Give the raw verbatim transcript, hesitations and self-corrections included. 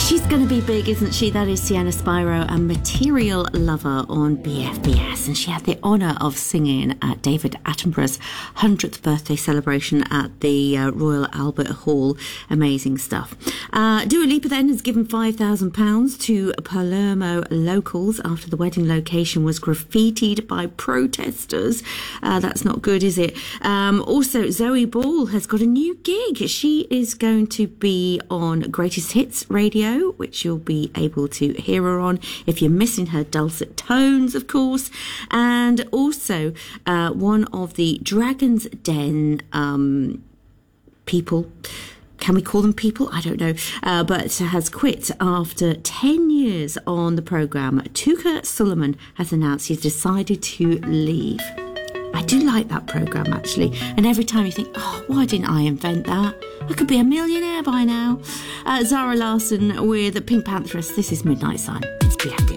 She's going to be big, isn't she? That is Sienna Spiro and Material Lover on B F B S. And she had the honour of singing at David Attenborough's hundredth birthday celebration at the uh, Royal Albert Hall. Amazing stuff. Uh, Dua Lipa then has given five thousand pounds to Palermo locals after the wedding location was graffitied by protesters. Uh, that's not good, is it? Um, also, Zoe Ball has got a new gig. She is going to be on Greatest Hits Radio, which you'll be able to hear her on if you're missing her dulcet tones, of course. And also uh, one of the Dragon's Den um, people, can we call them people? I don't know, uh, but has quit after ten years on the programme. Tuka Sullivan has announced he's decided to leave. I do like that programme, actually. And every time you think, oh, why didn't I invent that? I could be a millionaire by now. Uh, Zara Larsson with Pink Pantheress. This is Midnight Sun. It's B F B S.